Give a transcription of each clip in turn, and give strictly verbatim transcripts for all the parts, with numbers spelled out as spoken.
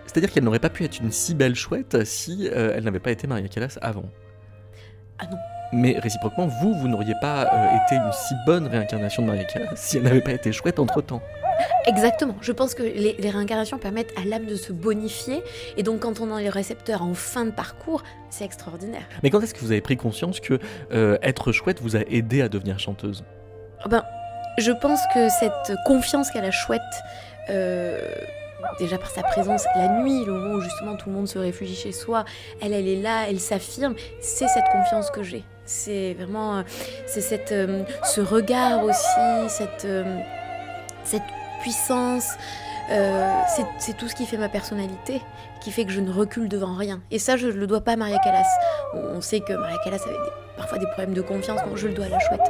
C'est-à-dire qu'elle n'aurait pas pu être une si belle chouette si euh, elle n'avait pas été Maria Callas avant. Ah non. Mais réciproquement, vous, vous n'auriez pas euh, été une si bonne réincarnation de Maria Callas si elle n'avait pas été chouette entre-temps. Exactement. Je pense que les, les réincarnations permettent à l'âme de se bonifier. Et donc, quand on a les récepteurs en fin de parcours, c'est extraordinaire. Mais quand est-ce que vous avez pris conscience que euh, être chouette vous a aidé à devenir chanteuse ? Ben, je pense que cette confiance qu'a la chouette, euh, déjà par sa présence la nuit, le moment où justement tout le monde se réfugie chez soi, elle, elle est là, elle s'affirme, c'est cette confiance que j'ai. C'est vraiment, c'est cette, euh, ce regard aussi, cette, euh, cette puissance, euh, c'est, c'est tout ce qui fait ma personnalité, qui fait que je ne recule devant rien. Et ça, je ne le dois pas à Maria Callas. On, on sait que Maria Callas avait des, parfois des problèmes de confiance, donc je le dois à la chouette.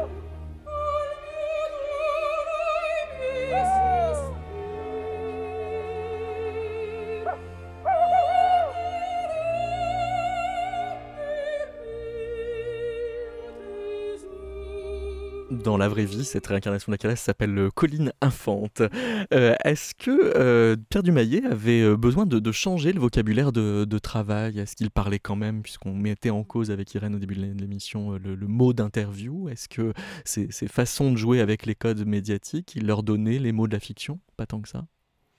Dans la vraie vie, cette réincarnation de la Callas s'appelle euh, Colline Infante. Euh, est-ce que euh, Pierre Dumaillet avait euh, besoin de, de changer le vocabulaire de, de travail ? Est-ce qu'il parlait quand même, puisqu'on mettait en cause avec Irène au début de l'émission euh, le, le mot d'interview ? Est-ce que ces, ces façons de jouer avec les codes médiatiques, il leur donnait les mots de la fiction ? Pas tant que ça ?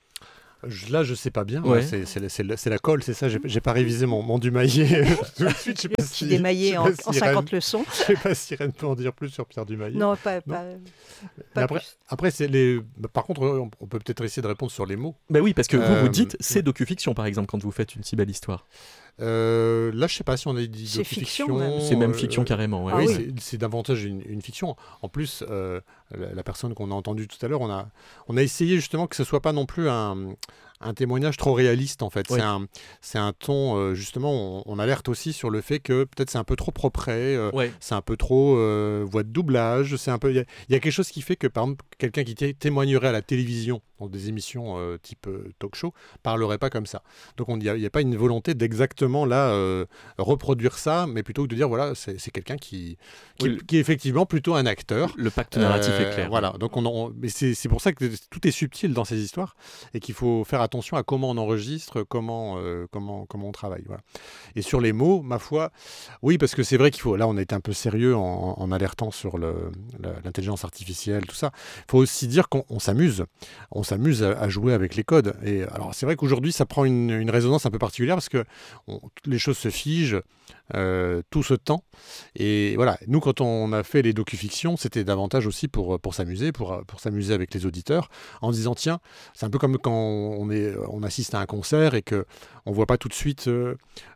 Je- Là, je sais pas bien. Ouais. Là, c'est, c'est, la- c'est la- c'est la colle, c'est ça. J'ai, j'ai pas révisé mon, mon Dumaillet tout de suite. Je sais Le pas petit si, je démaillé sais en, pas en si Irène- cinquante leçons. Je sais pas si Irène peut en dire plus sur Pierre Dumaillet. Non, pas, Non. pas, Mais pas après, plus. après c'est les. bah, Par contre, on, on peut peut-être essayer de répondre sur les mots. Ben oui, parce que vous, Euh, vous dites, c'est ouais. docu-fiction, par exemple, quand vous faites une si belle histoire. Euh, là, je sais pas si on a dit C'est docu-fiction. fiction, même. C'est même euh, fiction carrément. Ouais. Ah oui, oui. c'est, c'est davantage une, une fiction. En plus, euh, la, la personne qu'on a entendue tout à l'heure, on a, on a essayé justement que ce soit pas non plus un, un témoignage trop réaliste en fait. Oui. C'est un, c'est un ton euh, justement. On, on alerte aussi sur le fait que peut-être c'est un peu trop propre, euh, Ouais. c'est un peu trop euh, voix de doublage. C'est un peu. Il y, a- il y a quelque chose qui fait que par exemple quelqu'un qui té- témoignerait à la télévision dans des émissions euh, type euh, talk show parlerait pas comme ça. Donc il n'y a, il y a pas une volonté d'exactement là euh, reproduire ça, mais plutôt que de dire voilà c'est, c'est quelqu'un qui qui, Oui. qui est effectivement plutôt un acteur. Le pacte narratif Euh, est clair. Voilà, donc on, en- mais c'est, c'est pour ça que tout est subtil dans ces histoires et qu'il faut faire attention à comment on enregistre, comment, euh, comment, comment on travaille. Voilà. Et sur les mots, ma foi, oui, parce que c'est vrai qu'il faut. Là, on a été un peu sérieux en, en alertant sur le, la- l'intelligence artificielle, tout ça. Il faut aussi dire qu'on on s'amuse. On s'amuse à, à jouer avec les codes. Et alors, c'est vrai qu'aujourd'hui, ça prend une, une résonance un peu particulière parce que on- toutes les choses se figent, euh, tout se tend. Et voilà, nous, quand on a fait les docu-fictions, c'était davantage aussi pour, pour s'amuser, pour, pour s'amuser avec les auditeurs, en disant, tiens, c'est un peu comme quand on, est, on assiste à un concert et qu'on ne voit pas tout de suite euh,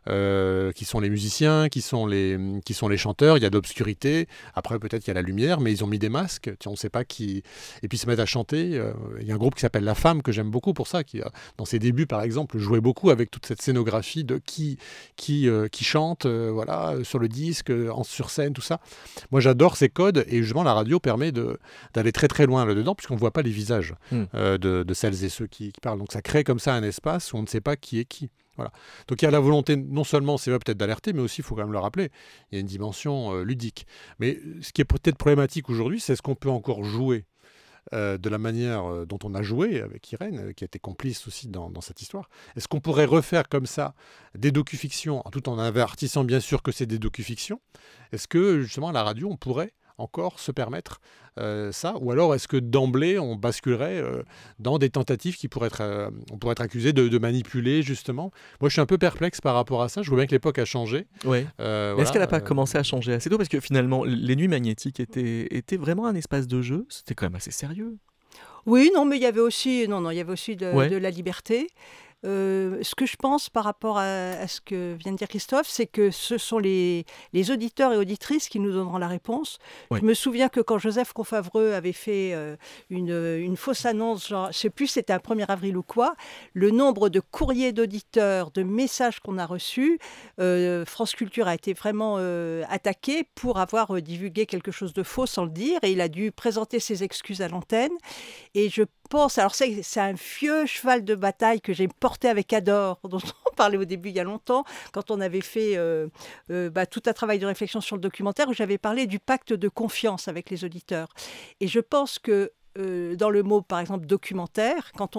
euh, qui sont les musiciens, qui sont les, qui sont les chanteurs, il y a de l'obscurité, après peut-être il y a la lumière, mais ils ont mis des masques, tiens, on ne sait pas qui... Et puis ils se mettent à chanter, euh, il y a un groupe qui s'appelle La Femme, que j'aime beaucoup pour ça, qui, euh, dans ses débuts par exemple, jouait beaucoup avec toute cette scénographie de qui, qui, euh, qui chante, euh, voilà, sur le disque, en, sur scène, tout ça. Moi, j'adore ces codes et justement, la radio permet de, d'aller très très loin là-dedans puisqu'on ne voit pas les visages Mm. euh, de, de celles et ceux qui, qui parlent. Donc, ça crée comme ça un espace où on ne sait pas qui est qui. Voilà. Donc, il y a la volonté, non seulement, c'est vrai peut-être d'alerter, mais aussi, il faut quand même le rappeler, il y a une dimension euh, ludique. Mais ce qui est peut-être problématique aujourd'hui, c'est est-ce qu'on peut encore jouer euh, de la manière euh, dont on a joué avec Irène, euh, qui a été complice aussi dans, dans cette histoire. Est-ce qu'on pourrait refaire comme ça des docu-fictions, tout en avertissant bien sûr que c'est des docu-fictions ? Est-ce que justement à la radio, on pourrait encore se permettre euh, ça ? Ou alors est-ce que d'emblée, on basculerait euh, dans des tentatives qui pourraient être, euh, on pourrait être accusé de, de manipuler justement ? Moi, je suis un peu perplexe par rapport à ça. Je vois bien que l'époque a changé. Ouais. Euh, Mais voilà, est-ce qu'elle n'a pas euh, commencé à changer assez tôt ? Parce que finalement, les nuits magnétiques étaient, étaient vraiment un espace de jeu. C'était quand même assez sérieux. Oui, non, mais il y avait aussi, non, non, il y avait aussi de, Ouais. de la liberté. Euh, ce que je pense par rapport à, à ce que vient de dire Christophe, c'est que ce sont les, les auditeurs et auditrices qui nous donneront la réponse. Ouais. Je me souviens que quand Joseph Confavreux avait fait euh, une, une fausse annonce, genre, je ne sais plus si c'était un premier avril ou quoi, le nombre de courriers d'auditeurs, de messages qu'on a reçus, euh, France Culture a été vraiment euh, attaqué pour avoir euh, divulgué quelque chose de faux sans le dire, et il a dû présenter ses excuses à l'antenne. Et je pense, alors c'est, c'est un vieux cheval de bataille que j'ai porté avec Adore, dont on parlait au début il y a longtemps, quand on avait fait euh, euh, bah, tout un travail de réflexion sur le documentaire, où j'avais parlé du pacte de confiance avec les auditeurs. Et je pense que euh, dans le mot, par exemple, documentaire, quand on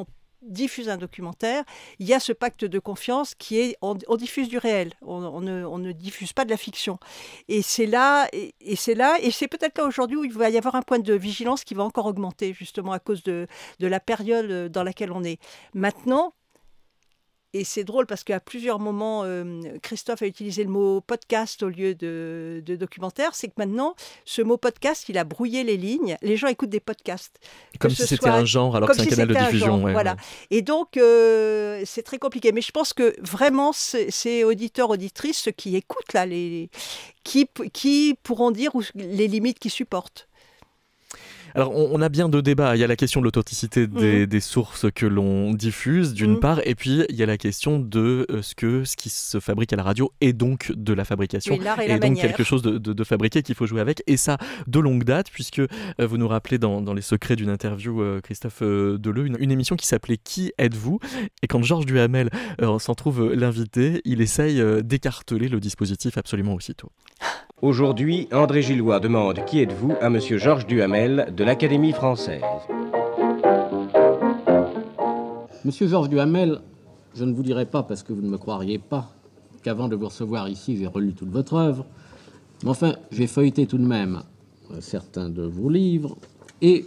diffuse un documentaire, il y a ce pacte de confiance qui est, on, on diffuse du réel, on, on, ne, on ne diffuse pas de la fiction. Et c'est là, et, et c'est là, et c'est peut-être là aujourd'hui où il va y avoir un point de vigilance qui va encore augmenter, justement à cause de, de la période dans laquelle on est. Maintenant, et c'est drôle parce qu'à plusieurs moments, euh, Christophe a utilisé le mot podcast au lieu de, de documentaire. C'est que maintenant, ce mot podcast, il a brouillé les lignes. Les gens écoutent des podcasts. Comme si c'était un genre, alors que c'est un si canal de diffusion. Genre, ouais, voilà. ouais. Et donc, euh, c'est très compliqué. Mais je pense que vraiment, c'est, ces auditeurs, auditrices, ceux qui écoutent, là, les, qui, qui pourront dire où, les limites qu'ils supportent. Alors, on, on a bien deux débats. Il y a la question de l'authenticité des, Mmh. des sources que l'on diffuse, d'une Mmh. part, et puis il y a la question de euh, ce que ce qui se fabrique à la radio est donc de la fabrication, Oui, l'art et et la donc manière. quelque chose de, de, de fabriqué qu'il faut jouer avec, et ça de longue date, puisque euh, vous nous rappelez dans, dans les secrets d'une interview, euh, Christophe euh, Deleu, une, une émission qui s'appelait Qui êtes-vous ? Et quand Georges Duhamel euh, s'en trouve euh, l'invité, il essaye euh, d'écarteler le dispositif absolument aussitôt. Aujourd'hui, André Gillois demande qui êtes-vous à Monsieur Georges Duhamel de l'Académie française. Monsieur Georges Duhamel, je ne vous dirai pas, parce que vous ne me croiriez pas, qu'avant de vous recevoir ici, j'ai relu toute votre œuvre. Mais enfin, j'ai feuilleté tout de même euh, certains de vos livres, et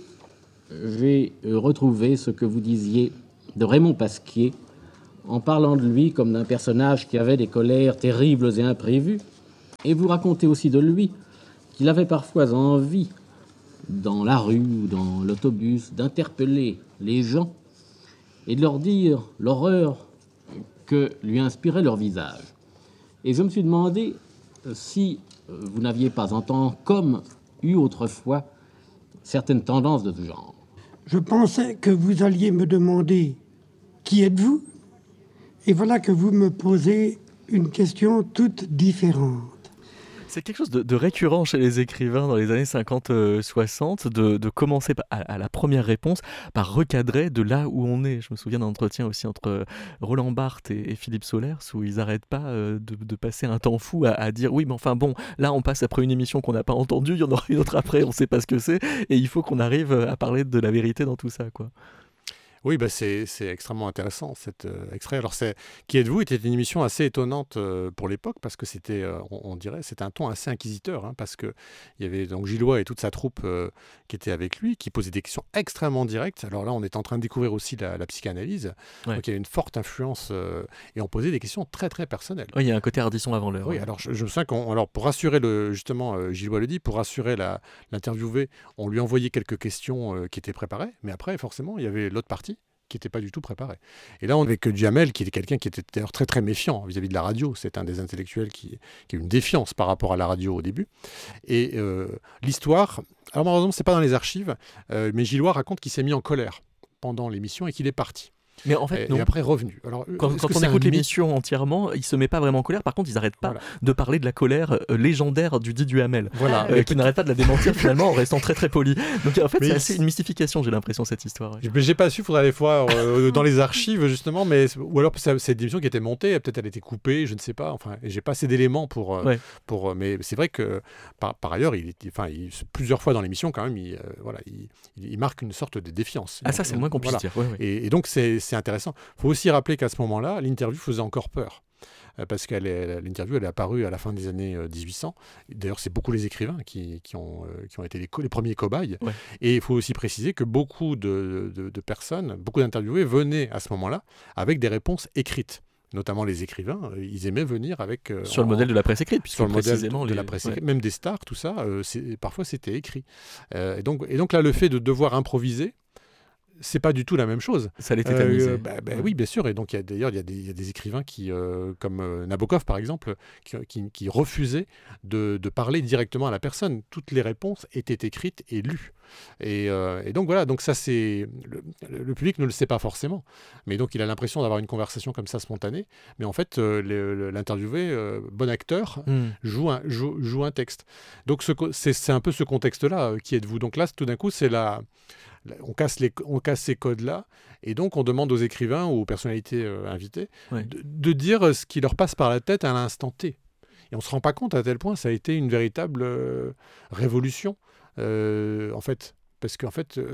j'ai euh, retrouvé ce que vous disiez de Raymond Pasquier, en parlant de lui comme d'un personnage qui avait des colères terribles et imprévues. Et vous racontez aussi de lui qu'il avait parfois envie, dans la rue ou dans l'autobus, d'interpeller les gens et de leur dire l'horreur que lui inspirait leur visage. Et je me suis demandé si vous n'aviez pas en tant qu'homme eu autrefois certaines tendances de ce genre. Je pensais que vous alliez me demander qui êtes-vous ? Et voilà que vous me posez une question toute différente. C'est quelque chose de, de récurrent chez les écrivains dans les années cinquante soixante, de, de commencer à, à la première réponse par recadrer de là où on est. Je me souviens d'un entretien aussi entre Roland Barthes et, et Philippe Solers, où ils n'arrêtent pas euh, de, de passer un temps fou à, à dire oui, mais enfin bon, là on passe après une émission qu'on n'a pas entendue, il y en aura une autre après, on ne sait pas ce que c'est, et il faut qu'on arrive à parler de la vérité dans tout ça, quoi. Oui, bah c'est, c'est extrêmement intéressant cet euh, extrait. Alors, c'est, Qui êtes-vous était une émission assez étonnante euh, pour l'époque, parce que c'était, euh, on, on dirait, c'était un ton assez inquisiteur, hein, parce qu'il y avait donc Gillois et toute sa troupe euh, qui étaient avec lui, qui posaient des questions extrêmement directes. Alors là, on est en train de découvrir aussi la, la psychanalyse, Ouais. donc il y avait une forte influence, euh, et on posait des questions très très personnelles. Oui, il y a un côté Ardisson avant l'heure. Oui, ouais. alors je, je me souviens qu'on, alors pour rassurer le, justement, euh, Gillois le dit, pour rassurer la, l'interviewé, on lui envoyait quelques questions euh, qui étaient préparées, mais après, forcément, il y avait l'autre partie qui n'était pas du tout préparé. Et là, on avait que Duhamel, qui était quelqu'un qui était d'ailleurs très très méfiant vis-à-vis de la radio. C'est un des intellectuels qui, qui a une défiance par rapport à la radio au début. Et euh, l'histoire, alors malheureusement, c'est pas dans les archives, euh, mais Gillois raconte qu'il s'est mis en colère pendant l'émission et qu'il est parti. Mais en fait, et, non. et après revenu. Alors, Quand, est-ce quand que on c'est écoute un mythe ? l'émission entièrement, il se met pas vraiment en colère. Par contre, ils n'arrêtent pas Voilà. de parler de la colère euh, légendaire du dit Duhamel, Voilà. euh, Mais qui n'arrête pas de la démentir finalement en restant très très poli. Donc en fait, Mais c'est il- assez une mystification, j'ai l'impression, cette histoire. ouais. Mais j'ai pas su, il faudrait aller voir euh, dans les archives justement, mais ou alors c'est c'est une émission qui était montée, peut-être elle a été coupée, je ne sais pas. Enfin, et j'ai pas assez d'éléments pour, euh, Ouais. pour. Mais c'est vrai que par, par ailleurs, il, est- enfin, il- plusieurs fois dans l'émission quand même, il, euh, voilà, il, il- il marque une sorte de défiance. Ah ça, c'est le moins qu'on puisse Voilà. dire. ouais, ouais. Et, et donc c'est c'est intéressant. Il faut aussi rappeler qu'à ce moment-là, l'interview faisait encore peur. Euh, Parce que l'interview, elle est apparue à la fin des années euh, dix-huit cents. D'ailleurs, c'est beaucoup les écrivains qui, qui, ont, euh, qui ont été les, co- les premiers cobayes. Ouais. Et il faut aussi préciser que beaucoup de, de- de personnes, beaucoup d'interviewés venaient à ce moment-là avec des réponses écrites. Notamment les écrivains, euh, ils aimaient venir avec... euh, Sur le en- modèle de la presse écrite, puisque sur le modèle précisément de, de les- la presse ouais. écrite, même des stars, tout ça, euh, c'est- parfois c'était écrit. Euh, et, donc, et donc là, le fait de devoir improviser, c'est pas du tout la même chose. Ça l'était tamisé. Euh, bah, bah Ouais. Oui, bien sûr. Et donc, il y a- d'ailleurs, il y, a des- il y a des écrivains qui, euh, comme euh, Nabokov, par exemple, qui, qui- qui refusaient de, de parler directement à la personne. Toutes les réponses étaient écrites et lues. Et, euh, et donc, voilà. Donc, ça, c'est... Le, le public ne le sait pas forcément. Mais donc, il a l'impression d'avoir une conversation comme ça spontanée. Mais en fait, euh, le- le- l'interviewé, euh, bon acteur, Hmm. joue un, joue, joue un texte. Donc, ce co- c'est c'est un peu ce contexte-là. euh, Qui êtes-vous ? Donc là, tout d'un coup, c'est la... On casse, les, on casse ces codes-là, et donc on demande aux écrivains ou aux personnalités euh, invitées Ouais. de, de dire ce qui leur passe par la tête à l'instant T. Et on ne se rend pas compte à tel point ça a été une véritable euh, révolution, euh, en fait. Parce qu'en fait, euh,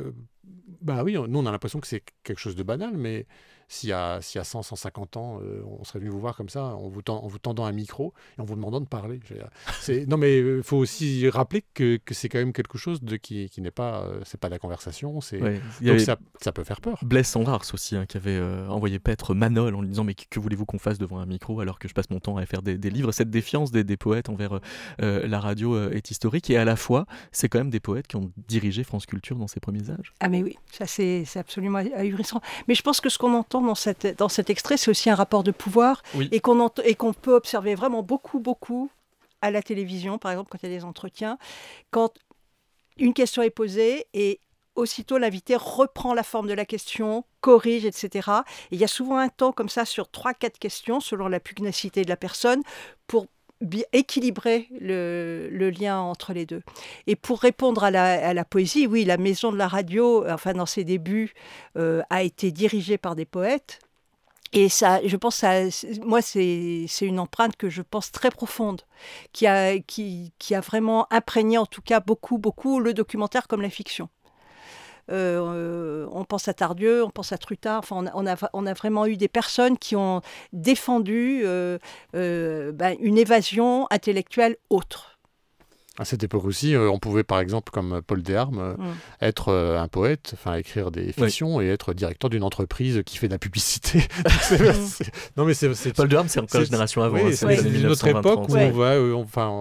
Bah oui, nous on a l'impression que c'est quelque chose de banal, mais s'il y a, s'il y a cent, cent cinquante ans, euh, on serait venu vous voir comme ça, en vous, tend, en vous tendant un micro et en vous demandant de parler. C'est, non mais il euh, faut aussi rappeler que, que c'est quand même quelque chose de, qui, qui n'est pas, euh, c'est pas de la conversation, c'est... Ouais, donc ça, ça peut faire peur. Blaise Sandrars aussi, hein, qui avait euh, envoyé paître Manol en lui disant mais que, que voulez-vous qu'on fasse devant un micro alors que je passe mon temps à faire des, des livres. Cette défiance des, des poètes envers euh, la radio euh, est historique, et à la fois c'est quand même des poètes qui ont dirigé France Culture dans ses premiers âges. Ah mais oui, ça c'est, c'est absolument ahurissant. Mais je pense que ce qu'on entend dans, cette, dans cet extrait, c'est aussi un rapport de pouvoir, oui. et, qu'on ent- et qu'on peut observer vraiment beaucoup, beaucoup à la télévision, par exemple, quand il y a des entretiens, quand une question est posée et aussitôt l'invité reprend la forme de la question, corrige, et cetera. Et il y a souvent un temps comme ça sur trois quatre questions, selon la pugnacité de la personne, pour bien équilibrer le, le lien entre les deux. Et pour répondre à la, à la poésie, oui, la maison de la radio, enfin dans ses débuts, euh, a été dirigée par des poètes. Et ça, je pense, ça, moi, c'est, c'est une empreinte que je pense très profonde, qui a, qui, qui a vraiment imprégné, en tout cas, beaucoup, beaucoup le documentaire comme la fiction. Euh, on pense à Tardieu, on pense à Trutard, enfin, on a, on a, on a vraiment eu des personnes qui ont défendu euh, euh, ben, une évasion intellectuelle autre. À cette époque aussi, euh, on pouvait par exemple, comme Paul Desarmes, euh, mmh. être euh, un poète, enfin écrire des fictions, oui. et être directeur d'une entreprise qui fait de la publicité. c'est, mmh. c'est... Non mais c'est, c'est Paul Desarmes, c'est encore la génération avant. Oui, hein, c'est, c'est une autre époque où ouais. on va, euh, enfin.